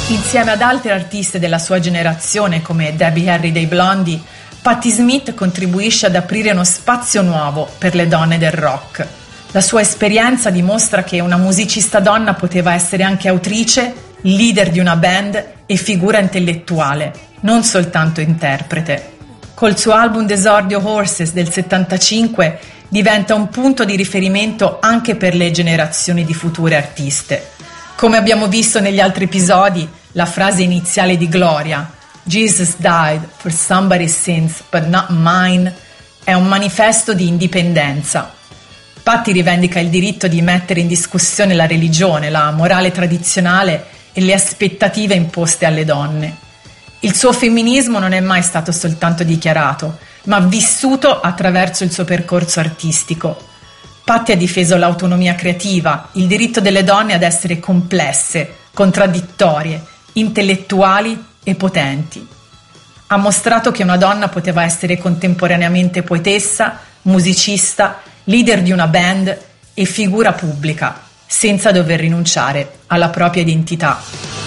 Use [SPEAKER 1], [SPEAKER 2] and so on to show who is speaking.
[SPEAKER 1] Insieme ad altre artiste della sua generazione come Debbie Harry dei Blondie, Patti Smith contribuisce ad aprire uno spazio nuovo per le donne del rock. La sua esperienza dimostra che una musicista donna poteva essere anche autrice, leader di una band e figura intellettuale, non soltanto interprete. Col suo album d'esordio Horses del 75 diventa un punto di riferimento anche per le generazioni di future artiste. Come abbiamo visto negli altri episodi, la frase iniziale di Gloria, Jesus died for somebody's sins but not mine, è un manifesto di indipendenza. Patti rivendica il diritto di mettere in discussione la religione, la morale tradizionale e le aspettative imposte alle donne. Il suo femminismo non è mai stato soltanto dichiarato, ma vissuto attraverso il suo percorso artistico. Patti ha difeso l'autonomia creativa, il diritto delle donne ad essere complesse, contraddittorie, intellettuali e potenti. Ha mostrato che una donna poteva essere contemporaneamente poetessa, musicista, leader di una band e figura pubblica, senza dover rinunciare alla propria identità.